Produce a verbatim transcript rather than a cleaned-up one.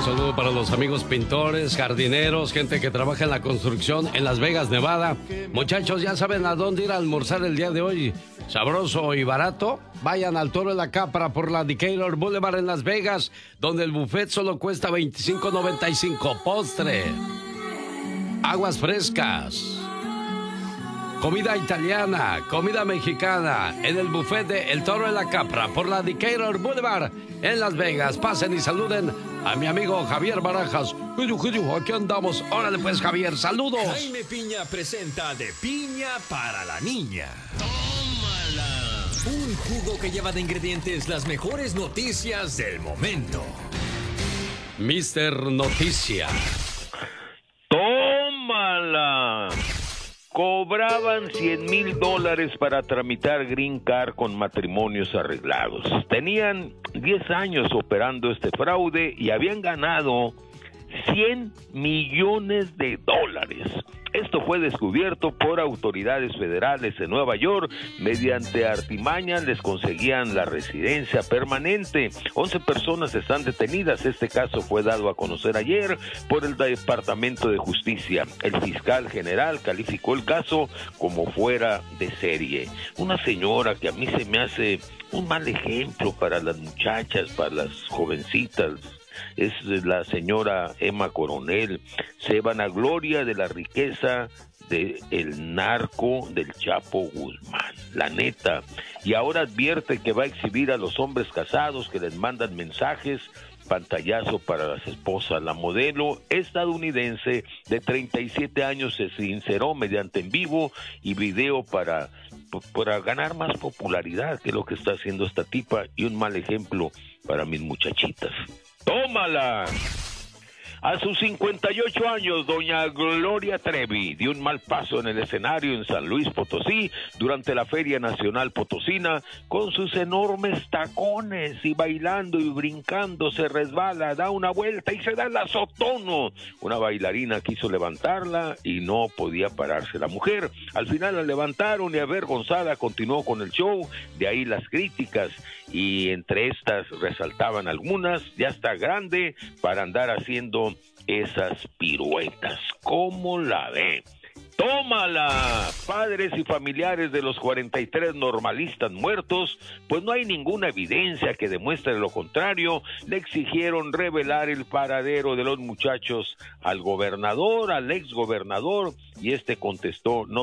saludo para los amigos pintores, jardineros, gente que trabaja en la construcción en Las Vegas, Nevada. Muchachos, ya saben a dónde ir a almorzar el día de hoy. Sabroso y barato. Vayan al Toro de la Capra por la Decatur Boulevard en Las Vegas, donde el buffet solo cuesta veinticinco noventa y cinco. Postre, aguas frescas, comida italiana, comida mexicana, en el buffet de El Toro de la Capra por la Decatur Boulevard en Las Vegas. Pasen y saluden a mi amigo Javier Barajas. Aquí andamos. Órale pues, Javier, saludos. Jaime Piña presenta De Piña para la Niña. ¡Tómala! Un jugo que lleva de ingredientes las mejores noticias del momento. mister Noticia. ¡Tómala! Cobraban cien mil dólares para tramitar Green Card con matrimonios arreglados. Tenían diez años operando este fraude y habían ganado cien millones de dólares. Esto fue descubierto por autoridades federales en Nueva York. Mediante artimañas les conseguían la residencia permanente. once personas están detenidas. Este caso fue dado a conocer ayer por el Departamento de Justicia. El fiscal general calificó el caso como fuera de serie. Una señora que a mí se me hace un mal ejemplo para las muchachas, para las jovencitas, es la señora Emma Coronel. Se vanagloria de la riqueza del narco del Chapo Guzmán, la neta, y ahora advierte que va a exhibir a los hombres casados que les mandan mensajes, pantallazo para las esposas. La modelo estadounidense de treinta y siete años se sinceró mediante en vivo y video para, para ganar más popularidad, que es lo que está haciendo esta tipa, y un mal ejemplo para mis muchachitas. ¡Tómala! A sus cincuenta y ocho años, doña Gloria Trevi dio un mal paso en el escenario en San Luis Potosí durante la Feria Nacional Potosina con sus enormes tacones, y bailando y brincando se resbala, da una vuelta y se da el azotono. Una bailarina quiso levantarla y no podía pararse la mujer. Al final la levantaron y avergonzada continuó con el show, de ahí las críticas, y entre estas resaltaban algunas: ya está grande para andar haciendo esas piruetas. ¿Cómo la ve? ¡Tómala! Padres y familiares de los cuarenta y tres normalistas muertos, pues no hay ninguna evidencia que demuestre lo contrario, le exigieron revelar el paradero de los muchachos al gobernador, al exgobernador, y este contestó: no